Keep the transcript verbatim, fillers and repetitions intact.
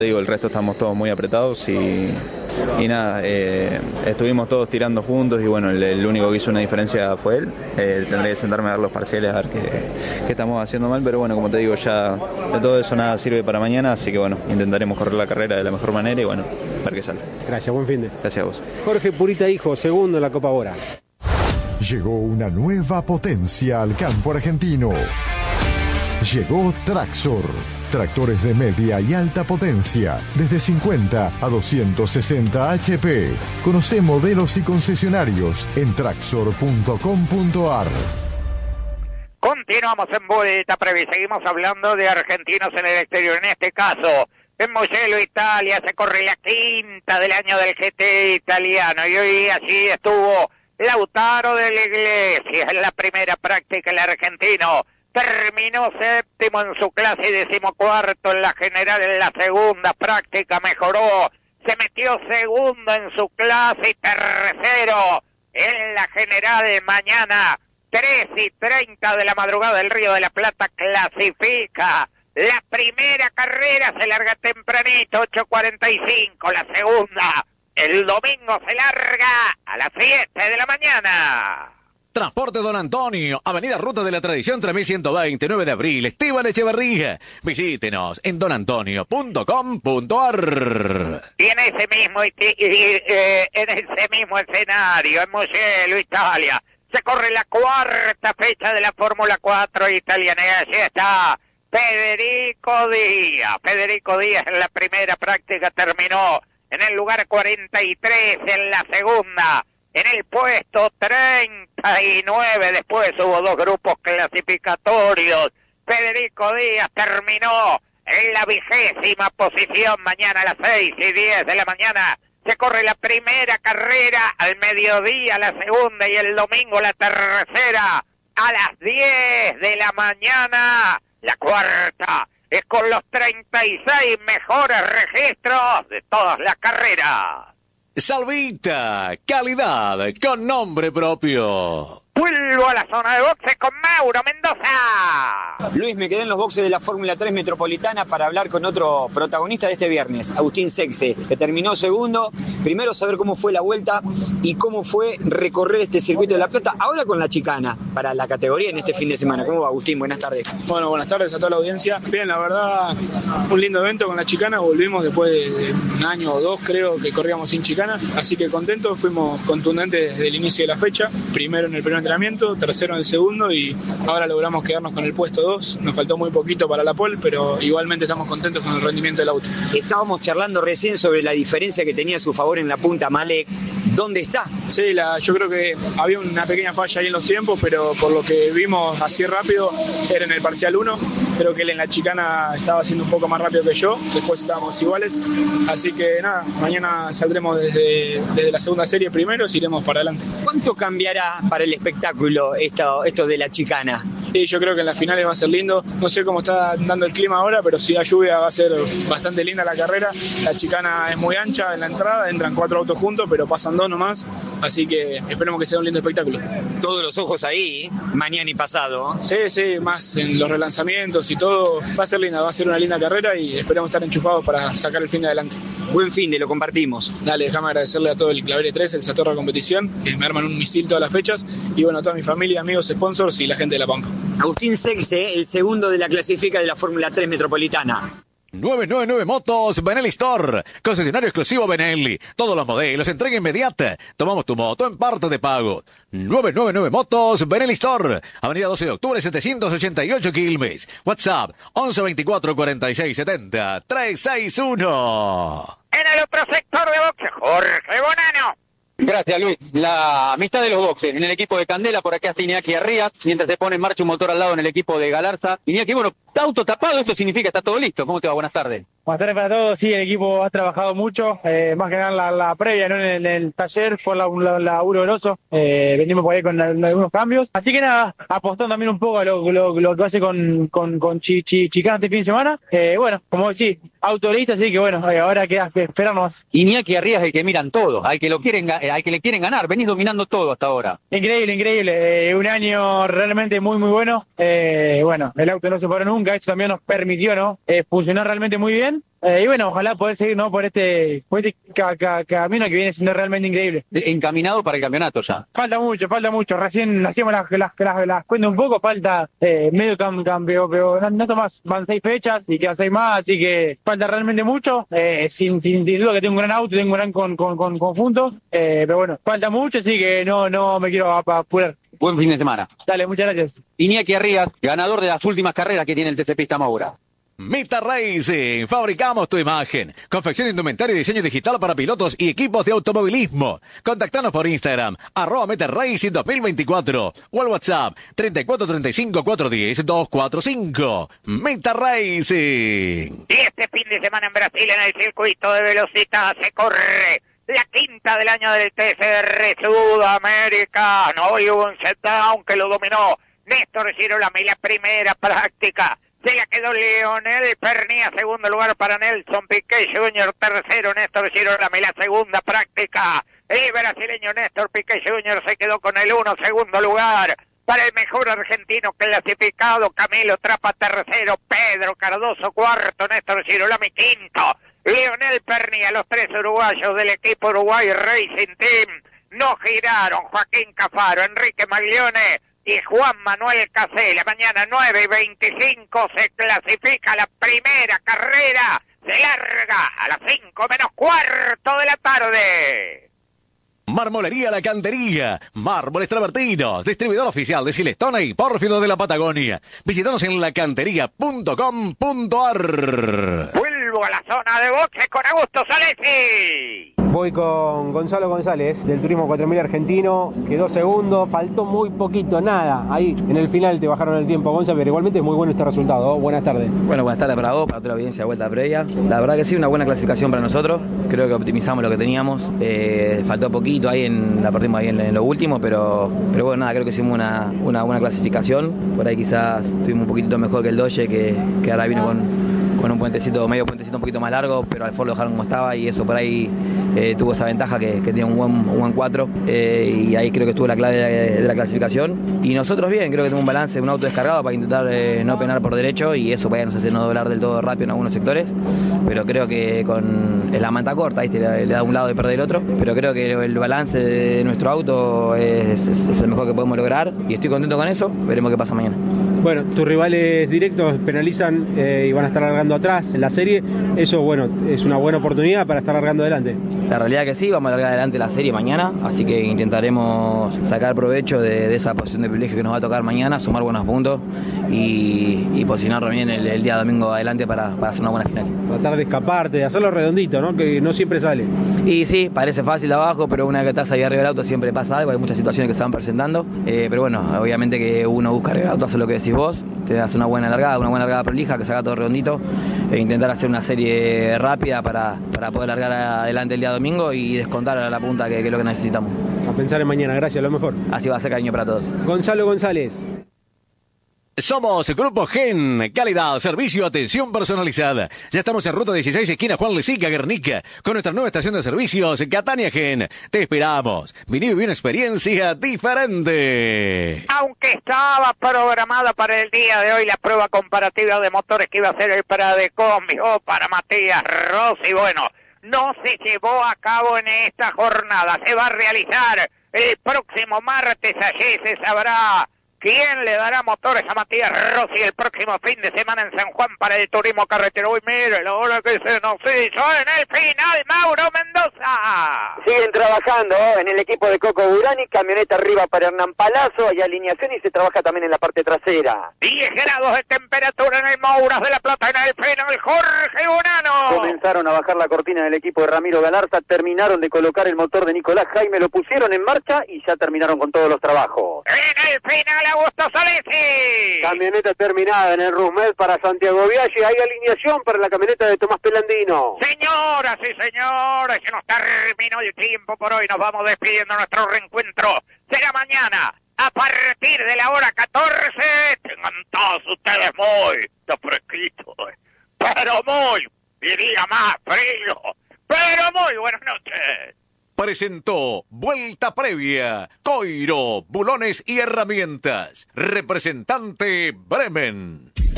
Digo, el resto estamos todos muy apretados y, y nada, eh, estuvimos todos tirando juntos y bueno, el, el único que hizo una diferencia fue él. Eh, tendré que sentarme a ver los parciales a ver qué, qué estamos haciendo mal, pero bueno, como te digo, ya de todo eso nada sirve para mañana, así que bueno, intentaremos correr la carrera de la mejor manera y bueno, a ver qué sale. Gracias, buen fin de. Gracias a vos. Jorge Purita, hijo, segundo en la Copa Bora. Llegó una nueva potencia al campo argentino. Llegó Traxor. Tractores de media y alta potencia, desde cincuenta a doscientos sesenta H P. Conoce modelos y concesionarios en traxor punto com punto ar. Continuamos en Vuelta Previa, seguimos hablando de argentinos en el exterior. En este caso, en Mugello, Italia, se corre la quinta del año del G T italiano. Y hoy allí estuvo Lautaro de la Iglesia en la primera práctica, el argentino. Terminó séptimo en su clase y decimocuarto en la general. En la segunda práctica mejoró, se metió segundo en su clase y tercero en la general. Mañana, tres y treinta de la madrugada del Río de la Plata, clasifica. La primera carrera se larga tempranito, ocho cuarenta y cinco. La segunda, el domingo se larga a las siete de la mañana. Transporte Don Antonio, Avenida Ruta de la Tradición tres mil ciento veinte, nueve de abril, Esteban Echeverría. Visítenos en don antonio punto com punto ar. Y en ese mismo, y, y, eh, en ese mismo escenario, en Mugello, Italia, se corre la cuarta fecha de la Fórmula cuatro italiana. Y allí está Federico Díaz. Federico Díaz en la primera práctica terminó en el lugar cuarenta y tres, en la segunda en el puesto treinta y nueve, después hubo dos grupos clasificatorios. Federico Díaz terminó en la vigésima posición. Mañana a las seis y diez de la mañana se corre la primera carrera, al mediodía la segunda y el domingo la tercera. A las diez de la mañana la cuarta. Es con los treinta y seis mejores registros de todas las carreras. Salvita, calidad con nombre propio. Vuelvo a la zona de boxes con Mauro Mendoza. Luis, me quedé en los boxes de la Fórmula tres Metropolitana para hablar con otro protagonista de este viernes, Agustín Sexe, que terminó segundo. Primero saber cómo fue la vuelta y cómo fue recorrer este circuito de La Plata, ahora con la chicana, para la categoría en este fin de semana. ¿Cómo va, Agustín? Buenas tardes. Bueno, buenas tardes a toda la audiencia. Bien, la verdad, un lindo evento con la chicana. Volvimos después de un año o dos, creo, que corríamos sin chicana. Así que contentos, fuimos contundentes desde el inicio de la fecha. Primero en el primer entrenamiento, tercero en el segundo y ahora logramos quedarnos con el puesto dos. Nos faltó muy poquito para la pole, pero igualmente estamos contentos con el rendimiento del auto. Estábamos charlando recién sobre la diferencia que tenía a su favor en la punta Malek. ¿Dónde está? Sí, la, yo creo que había una pequeña falla ahí en los tiempos, pero por lo que vimos así rápido, era en el parcial uno. Creo que él en la chicana estaba haciendo un poco más rápido que yo, después estábamos iguales. Así que nada, mañana saldremos desde, desde la segunda serie primero y iremos para adelante. ¿Cuánto cambiará para el espectáculo esto, esto de la chicana? Sí, yo creo que en las finales va a ser lindo. No sé cómo está dando el clima ahora, pero si da lluvia va a ser bastante linda la carrera. La chicana es muy ancha en la entrada, entran cuatro autos juntos, pero pasan dos nomás. Así que esperemos que sea un lindo espectáculo. Todos los ojos ahí, mañana y pasado. Sí, sí, más en los relanzamientos y todo. Va a ser linda, va a ser una linda carrera y esperemos estar enchufados para sacar el fin de adelante. Buen fin de, lo compartimos. Dale, déjame agradecerle a todo el Claverie tres, el Satorra Competición, que me arman un misil todas las fechas. Y bueno, a toda mi familia, amigos, sponsors y la gente de La Pampa. Agustín Sexe, el segundo de la clasifica de la Fórmula tres Metropolitana. nueve nueve nueve Motos Benelli Store, concesionario exclusivo Benelli. Todos los modelos, entrega inmediata. Tomamos tu moto en parte de pago. nueve nueve nueve Motos Benelli Store, Avenida doce de octubre setecientos ochenta y ocho Quilmes. WhatsApp once veinticuatro cuarenta y seis setenta trescientos sesenta y uno. En el otro sector de boxe, Jorge Bonano. Gracias, Luis. La amistad de los boxes. En el equipo de Candela, por acá está Iñaki Arrías, mientras se pone en marcha un motor al lado en el equipo de Galarza. Iñaki, bueno, está auto tapado, esto significa que está todo listo. ¿Cómo te va? Buenas tardes. Buenas tardes para todos. Sí, el equipo ha trabajado mucho, eh, más que nada la, la previa, ¿no? En el, en el taller fue la, la, la laburo grosso. Eh, venimos por ahí con algunos cambios. Así que nada, apostando también un poco a lo, lo, lo que hace con, con, con Chi, Chi, Chicana este fin de semana. Eh, bueno, como decís, auto listo, así que bueno, ahora queda que esperar nomás. Iñaki Arrías es el que miran todo, al que lo quieren, al que le quieren ganar. Venís dominando todo hasta ahora. Increíble, increíble. Eh, un año realmente muy, muy bueno. Eh, bueno, el auto no se paró nunca. nunca, eso también nos permitió, ¿no? Eh, funcionar realmente muy bien. Eh, y bueno, ojalá poder seguir, ¿no? Por este, por este ca ca camino que viene siendo realmente increíble. Encaminado para el campeonato ya. Falta mucho, falta mucho. Recién hacíamos las, las, las, las cuentas un poco, falta eh, medio cam cambio, pero no, no más, van seis fechas y quedan seis más, así que falta realmente mucho. Eh, sin, sin, sin duda que tengo un gran auto, tengo un gran con, con, con conjunto, eh, pero bueno, falta mucho, así que no, no me quiero apurar. Buen fin de semana. Dale, muchas gracias. Iñaki Arrias, ganador de las últimas carreras que tiene el T C Pista Maura. Mita Racing, fabricamos tu imagen. Confección de indumentario y diseño digital para pilotos y equipos de automovilismo. Contactanos por Instagram, arroba Mita Racing dos mil veinticuatro o al WhatsApp treinta y cuatro treinta y cinco cuatrocientos diez doscientos cuarenta y cinco. Mita Racing. Y este fin de semana en Brasil, en el circuito de velocidad, se corre la quinta del año del T C R Sudamericano. Hoy hubo un set down que lo dominó Néstor Girolami, la primera práctica. Se la quedó Leonel Pernía, segundo lugar para Nelson Piquet junior, tercero Néstor Girolami, la segunda práctica. El brasileño Néstor Piquet junior se quedó con el uno, segundo lugar para el mejor argentino clasificado, Camilo Trapa, tercero, Pedro Cardoso, cuarto, Néstor Girolami, quinto, Leonel Pernía. Los tres uruguayos del equipo Uruguay Racing Team no giraron. Joaquín Cafaro, Enrique Maglione y Juan Manuel Casella. Mañana nueve y veinticinco se clasifica la primera carrera. Se larga a las cinco menos cuarto de la tarde. Marmolería La Cantería, mármoles travertinos, distribuidor oficial de Silestone y Pórfido de la Patagonia. Visítanos en lacantería punto com punto ar. Vuelvo a la zona de boxe con Augusto Salesi. Voy con Gonzalo González, del Turismo cuatro mil argentino, quedó segundo, faltó muy poquito, nada. Ahí en el final te bajaron el tiempo, Gonzalo, pero igualmente es muy bueno este resultado. Buenas tardes. Bueno, buenas tardes para vos, para toda la audiencia de Vuelta Previa. La verdad que sí, una buena clasificación para nosotros. Creo que optimizamos lo que teníamos. Eh, faltó poquito ahí, en, la perdimos ahí en, en lo último, pero, pero bueno, nada, creo que hicimos una, una buena clasificación. Por ahí quizás estuvimos un poquitito mejor que el Doge, que, que ahora vino con... con un puentecito, medio puentecito un poquito más largo, pero al Ford lo dejaron como estaba y eso por ahí eh, tuvo esa ventaja que, que tenía un buen, un buen cuatro eh, y ahí creo que estuvo la clave de, de la clasificación. Y nosotros bien, creo que tenemos un balance, un auto descargado para intentar eh, no penar por derecho y eso vaya nos hace no doblar del todo rápido en algunos sectores, pero creo que con es la manta corta, ¿viste? Le, le da un lado y perder el otro, pero creo que el balance de nuestro auto es, es, es el mejor que podemos lograr y estoy contento con eso, veremos qué pasa mañana. Bueno, tus rivales directos penalizan eh, y van a estar largando atrás en la serie. Eso, bueno, es una buena oportunidad para estar largando adelante. La realidad que sí, vamos a largar adelante la serie mañana, así que intentaremos sacar provecho de, de esa posición de privilegio que nos va a tocar mañana, sumar buenos puntos y, y posicionar bien el, el día domingo adelante para, para hacer una buena final. Tratar de escaparte, de hacerlo redondito, ¿no? Que no siempre sale. Y sí, parece fácil de abajo, pero una vez que estás ahí arriba del auto siempre pasa algo, hay muchas situaciones que se van presentando, eh, pero bueno, obviamente que uno busca arriba del auto, hace lo que decís vos, te das una buena largada, una buena largada prolija, que salga todo redondito e intentar hacer una serie rápida para, para poder largar adelante el día domingo y descontar a la punta que, que es lo que necesitamos. A pensar en mañana, gracias, lo mejor. Así va a ser, cariño para todos. Gonzalo González. Somos Grupo Gen, calidad, servicio, atención personalizada. Ya estamos en ruta dieciséis, esquina Juan Lesica, Guernica, con nuestra nueva estación de servicios, Catania Gen. Te esperamos. Vení y viví una experiencia diferente. Aunque estaba programada para el día de hoy la prueba comparativa de motores que iba a hacer el para de combi o para Matías Rossi, bueno, no se llevó a cabo en esta jornada. Se va a realizar el próximo martes, allí se sabrá ¿quién le dará motores a Matías Rossi el próximo fin de semana en San Juan para el turismo carretero? Uy, mire la hora que se nos hizo en el final, Mauro Mendoza. Siguen trabajando en el equipo de Coco Burani, camioneta arriba para Hernán Palazzo, hay alineación y se trabaja también en la parte trasera. diez grados de temperatura en el Mouras de la Plata, en el final, Jorge Bonano. Comenzaron a bajar la cortina del equipo de Ramiro Galarza, terminaron de colocar el motor de Nicolás Jaime, lo pusieron en marcha y ya terminaron con todos los trabajos. En el final, Augusto Salesi. Camioneta terminada en el Rusmed para Santiago Vialle. Hay alineación para la camioneta de Tomás Pelandino. Señoras y señores, se nos terminó el tiempo por hoy. Nos vamos despidiendo. Nuestro reencuentro será mañana a partir de la hora catorce. Tengan todos ustedes muy de fresquito, pero muy, diría más frío, pero muy buenas noches. Presentó Vuelta Previa, Coiro, Bulones y Herramientas. Representante Bremen.